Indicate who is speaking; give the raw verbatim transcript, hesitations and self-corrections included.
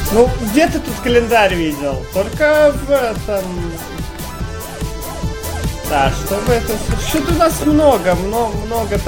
Speaker 1: Ну, где ты тут календарь видел? Только в этом... Да, что в этом... Что-то у нас много, много, много